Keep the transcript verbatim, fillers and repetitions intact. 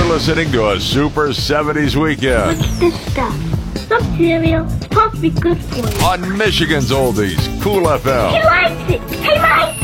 listening to a Super seventies Weekend. What's this stuff? Some cereal. It's supposed to be good for you. On Michigan's Oldies, Cool F M. He likes it. He likes it.